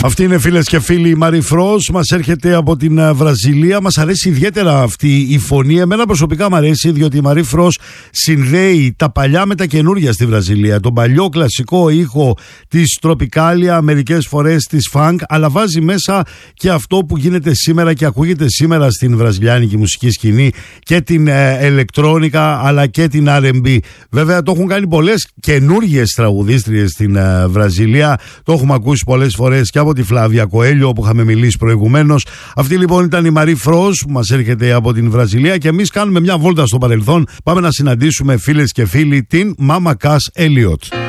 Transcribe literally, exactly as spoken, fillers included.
Αυτή είναι, φίλες και φίλοι, η Μαρή Φρος. Μας έρχεται από την Βραζιλία. Μας αρέσει ιδιαίτερα αυτή η φωνή. Εμένα προσωπικά μου αρέσει, διότι η Μαρή Φρος συνδέει τα παλιά με τα καινούργια στη Βραζιλία. Τον παλιό κλασικό ήχο της τροπικάλια, μερικές φορές της φανκ, αλλά βάζει μέσα και αυτό που γίνεται σήμερα και ακούγεται σήμερα στην βραζιλιάνικη μουσική σκηνή, και την ηλεκτρόνικα αλλά και την αρ εν μπι. Βέβαια το έχουν κάνει πολλές καινούργιες τραγουδίστριες στην ε, Βραζιλία. Το έχουμε ακούσει πολλές φορές και από τη Φλάβια Κοέλιο που είχαμε μιλήσει προηγουμένως. Αυτή λοιπόν ήταν η Μαρή Φρος που μας έρχεται από την Βραζιλία, και εμείς κάνουμε μια βόλτα στο παρελθόν. Πάμε να συναντήσουμε, φίλες και φίλοι, την Μάμα Κας Έλιοτ.